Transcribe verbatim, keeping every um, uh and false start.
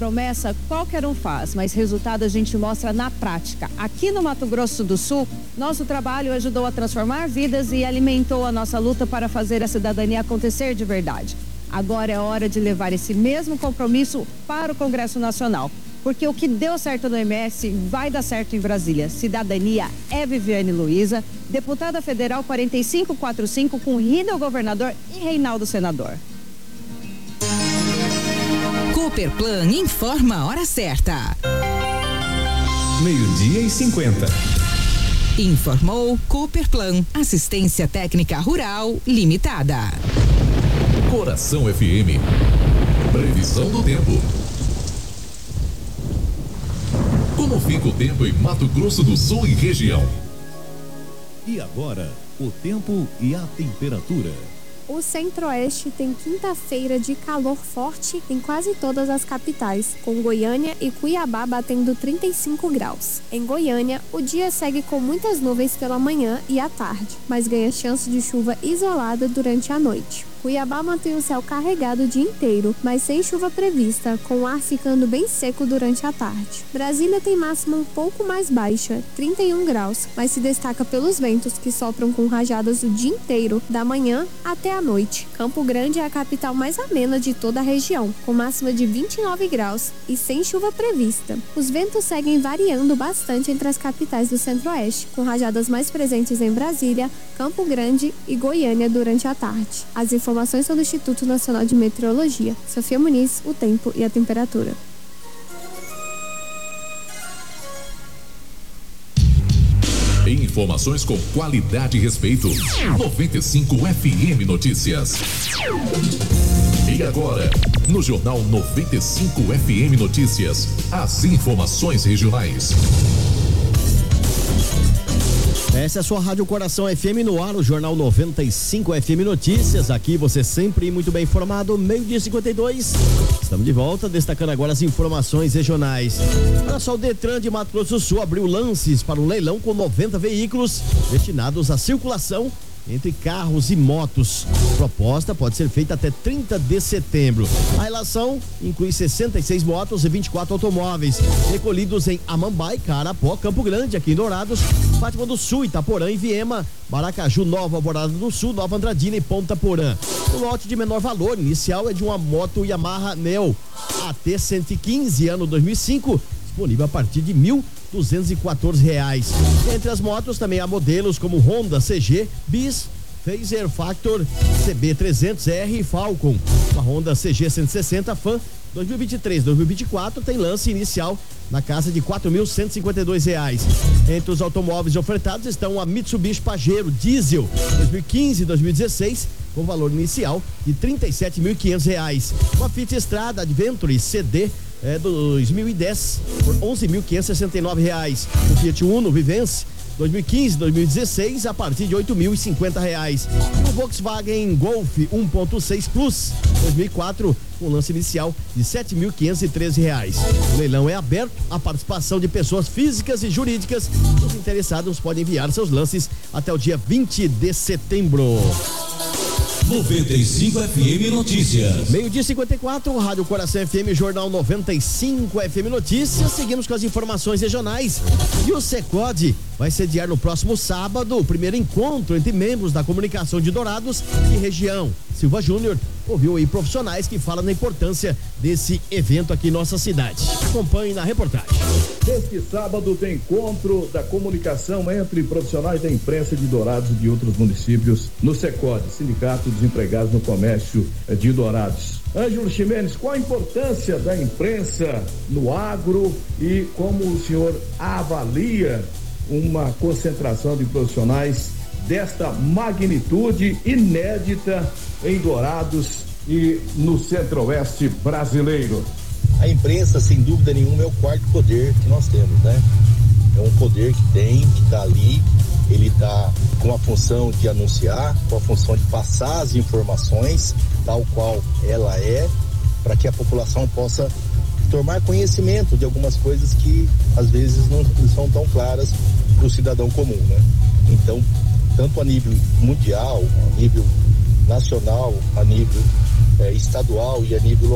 Promessa qualquer um faz, mas resultado a gente mostra na prática. Aqui no Mato Grosso do Sul, nosso trabalho ajudou a transformar vidas e alimentou a nossa luta para fazer a cidadania acontecer de verdade. Agora é hora de levar esse mesmo compromisso para o Congresso Nacional. Porque o que deu certo no M S vai dar certo em Brasília. Cidadania é Viviane Luiza, deputada federal quarenta e cinco quarenta e cinco, com Rino governador e Reinaldo senador. Cooperplan informa a hora certa. Meio-dia e cinquenta. Informou Cooperplan, assistência técnica rural limitada. Coração F M. Previsão do tempo. Como fica o tempo em Mato Grosso do Sul e região? E agora, o tempo e a temperatura. O Centro-Oeste tem quinta-feira de calor forte em quase todas as capitais, com Goiânia e Cuiabá batendo trinta e cinco graus. Em Goiânia, o dia segue com muitas nuvens pela manhã e à tarde, mas ganha chance de chuva isolada durante a noite. Cuiabá mantém o céu carregado o dia inteiro, mas sem chuva prevista, com o ar ficando bem seco durante a tarde. Brasília tem máxima um pouco mais baixa, trinta e um graus, mas se destaca pelos ventos que sopram com rajadas o dia inteiro, da manhã até a noite. Campo Grande é a capital mais amena de toda a região, com máxima de vinte e nove graus e sem chuva prevista. Os ventos seguem variando bastante entre as capitais do Centro-Oeste, com rajadas mais presentes em Brasília, Campo Grande e Goiânia durante a tarde. As informações são do Instituto Nacional de Meteorologia. Sofia Muniz, o tempo e a temperatura. Informações com qualidade e respeito. noventa e cinco F M Notícias. E agora, no Jornal noventa e cinco F M Notícias, as informações regionais. Essa é a sua Rádio Coração F M no ar, o Jornal noventa e cinco F M Notícias. Aqui você sempre muito bem informado, meio-dia e cinquenta e dois. Estamos de volta, destacando agora as informações regionais. Olha só, o Detran de Mato Grosso do Sul abriu lances para um leilão com noventa veículos destinados à circulação entre carros e motos. A proposta pode ser feita até trinta de setembro. A relação inclui sessenta e seis motos e vinte e quatro automóveis recolhidos em Amambai, Carapó, Campo Grande, aqui em Dourados, Fátima do Sul, Itaporã e Viema, Maracaju, Nova Alvorada do Sul, Nova Andradina e Ponta Porã. O lote de menor valor inicial é de uma moto Yamaha Neo A T cento e quinze, ano dois mil e cinco, disponível a partir de mil duzentos e quatorze reais. Entre as motos também há modelos como Honda C G, Bis, Phaser Factor, C B trezentos R e Falcon. A Honda C G cento e sessenta Fan dois mil e vinte e três, dois mil e vinte e quatro tem lance inicial na casa de quatro mil cento e cinquenta e dois reais. Entre os automóveis ofertados estão a Mitsubishi Pajero Diesel dois mil e quinze e dois mil e dezesseis, com valor inicial de trinta e sete mil e quinhentos reais. Uma Fiat Strada Adventure C D é, dois mil e dez por onze mil quinhentos e sessenta e nove reais. O Fiat Uno Vivence dois mil e quinze, dois mil e dezesseis a partir de oito mil e cinquenta reais. E o Volkswagen Golf um ponto seis Plus dois mil e quatro com lance inicial de sete mil quinhentos e treze reais. O leilão é aberto à participação de pessoas físicas e jurídicas. Os interessados podem enviar seus lances até o dia vinte de setembro. noventa e cinco F M Notícias. Meio-dia e cinquenta e quatro, Rádio Coração F M, Jornal noventa e cinco F M Notícias. Seguimos com as informações regionais. E o Secod vai sediar no próximo sábado o primeiro encontro entre membros da comunicação de Dourados e região. Silva Júnior ouviu aí profissionais que falam da importância desse evento aqui em nossa cidade. Acompanhe na reportagem. Este sábado tem encontro da comunicação entre profissionais da imprensa de Dourados e de outros municípios no Secod, Sindicato dos Empregados no Comércio de Dourados. Ângelo Ximenes, qual a importância da imprensa no agro e como o senhor avalia uma concentração de profissionais desta magnitude inédita em Dourados e no Centro-Oeste brasileiro? A imprensa, sem dúvida nenhuma, é o quarto poder que nós temos, né? É um poder que tem, que está ali, ele está com a função de anunciar, com a função de passar as informações tal qual ela é, para que a população possa tomar conhecimento de algumas coisas que às vezes não são tão claras para o cidadão comum, né? Então, tanto a nível mundial, a nível nacional, a nível eh, estadual e a nível